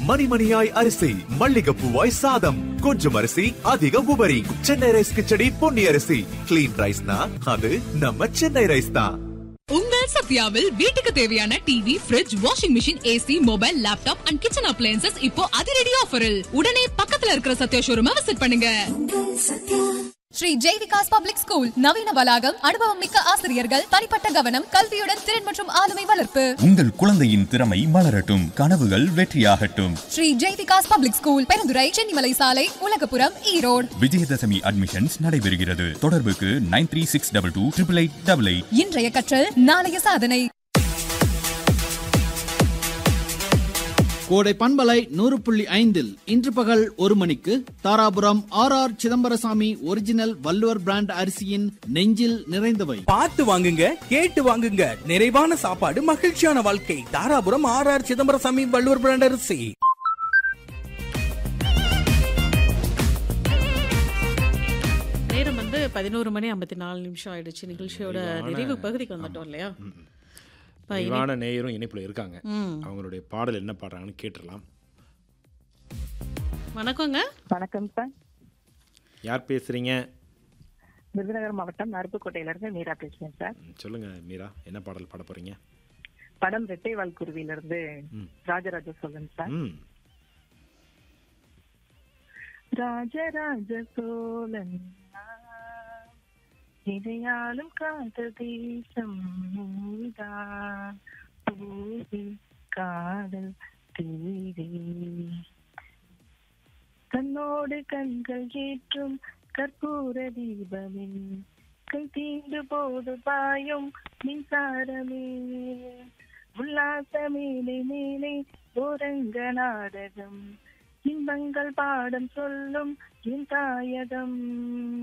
மணிமணியாய் அரிசி, மல்லிகைப்பூவாய் சாதம், கொஞ்சம் அரிசி அதிக உபரி. சென்னை ரைஸ் கிச்சடி பொன்னி அரிசி. கிளீன் ரைஸ்னா அது நம்ம சென்னை ரைஸ் தான். உங்கள் சத்யாவில் வீட்டுக்கு தேவையான TV, fridge, washing machine, AC, mobile, laptop and kitchen appliances இப்போ அதிரடி ஆஃபரில். உடனே பக்கத்துல இருக்கிற சத்யா ஷோரூமை விசிட் பண்ணுங்க. ஸ்ரீ ஜெய்விகாஸ் பப்ளிக் ஸ்கூல், நவீன வளாகம், அனுபவம் மிக்க ஆசிரியர்கள், தனிப்பட்ட கவனம், கல்வியுடன் திறன் மற்றும் ஆளுமை வளர்ப்பு. உங்கள் குழந்தையின் திறமை மலரட்டும், கனவுகள் வெற்றியாகட்டும். ஸ்ரீ ஜெய்விகாஸ் பப்ளிக் ஸ்கூல், பெருந்துறை, சென்னிமலை சாலை, உலகபுரம், ஈரோடு. விஜயதசமி அட்மிஷன்ஸ் நடைபெறுகிறது. தொடர்புக்கு 9362288888. இன்றைய கற்றல் நாளைய சாதனை. கோடை பண்பலை 100.5 இன்று பகல் 1 மணிக்கு Dharapuram R Chidambarasamy original Valluvar brand அரிசியின் நெஞ்சில் நிறைந்தவை. பார்த்து வாங்குங்க, கேட்டு வாங்குங்க. நிறைவான சாப்பாடு, மகிழ்ச்சியான வாழ்க்கை. தாராபுரம் ஆர் சிதம்பரசாமி வள்ளுவர் பிராண்ட் அரிசி. நேரம் 11:54 ஆயிடுச்சு. நிகழ்ச்சியோட நிறைவு பகுதிக்கு வந்துட்டோம் இல்லையா? நிறைவான நேயரும் இணைப்புல இருக்காங்க. அவங்களுடைய பாடல் என்ன பாடுறாங்கன்னு கேட்டுடலாம். வணக்கங்க. வணக்கம் சார். யார் பேசுறீங்க? விருதுநகர் மாவட்டம் அருப்புக்கோட்டையில இருந்து மீரா பேசுறேன் சார். சொல்லுங்க மீரா, என்ன பாடல் பாட போறீங்க? படம் ரெட்டைவால் குருவியில இருந்து ராஜராஜ சோழன் சார். ராஜராஜ சோழன் இதையாலும் காத்த தேசம் நீதான், பூவி காதல் தீரே கண்ணோடு கண்கள் ஏற்றும் கற்பூர தீபமே, கை தீண்டு போது பாயும் மின்சாரமே, உல்லாச மேலே மேலே ஓரங்க நாடகம், இன்பங்கள் பாடம் சொல்லும் என் தாயகம்.